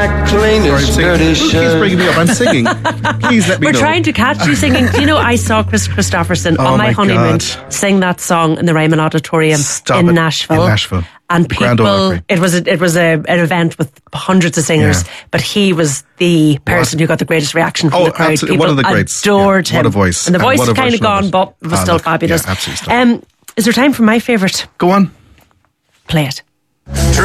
Please bring me up. I'm singing. Please let me know. We're trying to catch you singing. Do you know, I saw Chris Christopherson on my honeymoon sing that song in the Ryman Auditorium in Nashville. And people, it was an event with hundreds of singers, but he was the person who got the greatest reaction from the crowd. Absolutely. People One of the greats. adored him. What a voice. And the voice is kind of gone, but it was still fabulous. Yeah, absolutely. Is there time for my favourite? Go on. Play it.